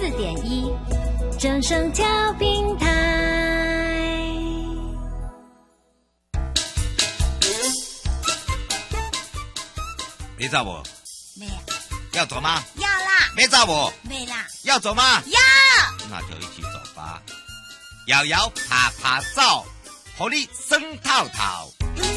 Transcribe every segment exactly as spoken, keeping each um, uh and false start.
四点一，正声调频台。 没找我？ 没。 要走吗？ 要啦。 没找我？ 没啦。 要走吗？ 要。 那就一起走吧。摇摇爬爬走，火力生套套。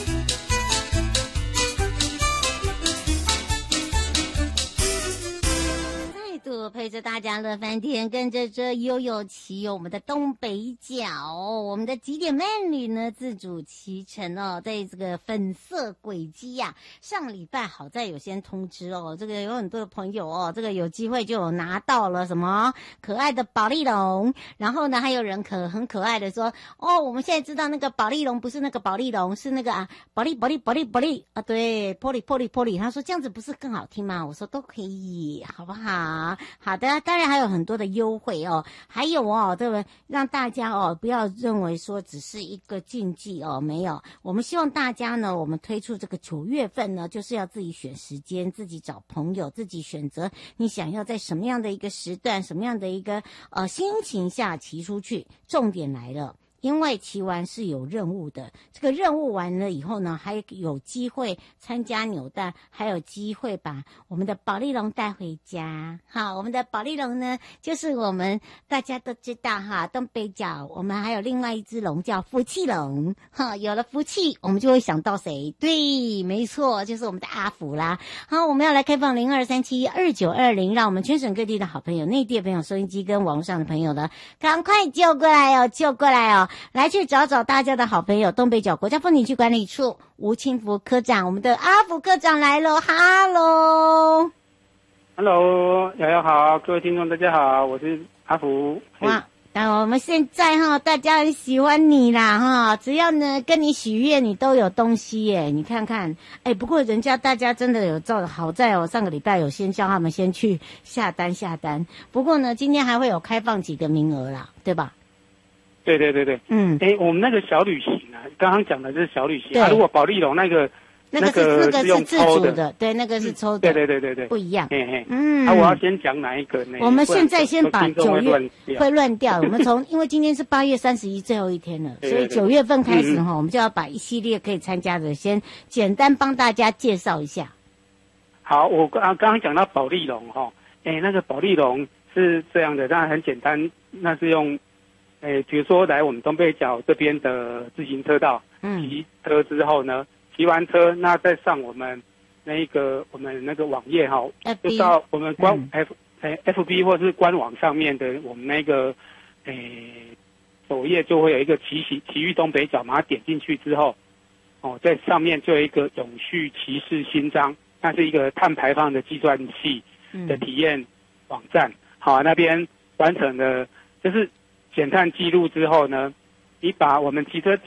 陪着大家乐翻天，跟着这悠悠骑我们的东北角，我们的极点慢旅呢自主骑乘哦，在这个粉色轨迹呀、啊。上礼拜好在有先通知哦，这个有很多的朋友哦，这个有机会就有拿到了什么可爱的保利龙，然后呢还有人可很可爱的说哦，我们现在知道那个保利龙不是那个保利龙，是那个啊保利保利保利保利啊，对，玻璃玻璃玻璃，他说这样子不是更好听吗？我说都可以，好不好？好的，当然还有很多的优惠哦，还有哦，对不对？让大家哦不要认为说只是一个竞技哦，没有，我们希望大家呢，我们推出这个九月份呢，就是要自己选时间，自己找朋友，自己选择你想要在什么样的一个时段，什么样的一个呃心情下骑出去。重点来了。因为骑完是有任务的，这个任务完了以后呢，还有机会参加扭蛋，还有机会把我们的保利龙带回家。好，我们的保利龙呢，就是我们大家都知道哈，东北角我们还有另外一只龙叫福气龙。哈，有了福气，我们就会想到谁？对，没错，就是我们的阿福啦。好，我们要来开放零二三七二九二零，让我们全省各地的好朋友、内地的朋友、收音机跟网络上的朋友呢，赶快救过来哦，救过来哦！来去找找大家的好朋友，东北角国家风景区管理处吴清福科长，我们的阿福科长来了，哈喽， 哈喽，瑶瑶好，各位听众大家好，我是阿福。 哇，那我们现在哈，大家很喜欢你啦哈，只要呢跟你许愿，你都有东西耶，你看看，哎，不过人家大家真的有照，好在哦，上个礼拜有先叫他们先去下单下单，不过呢，今天还会有开放几个名额啦，对吧？ 对对对对， 嗯， 哎，我们那个小旅行啊，刚刚讲的是小旅行啊，如果保利龙那个那个是那个是自主的，对，那个是抽的， 对对对对对， 不一样， 嘿嘿， 嗯， 那我要先讲哪一个呢？ 我们现在先把九月会乱掉， 我们从因为今天是八月三十一最后一天了，所以九月份开始哈，我们就要把一系列可以参加的先简单帮大家介绍一下。 好，我刚刚刚讲到保利龙哈，哎，那个保利龙是这样的，当然很简单，那是用。诶，比如说来我们东北角这边的自行车道，嗯，骑车之后呢，骑完车，那再上我们那个我们那个网页哈，就到我们官、嗯、F 诶 F B 或是官网上面的我们那个诶首页就会有一个骑行骑域东北角，把它点进去之后，哦，在上面就有一个永续骑士新章，那是一个碳排放的计算器的体验网站，嗯、好，那边完成了就是。减碳记录之后呢，你把我们骑车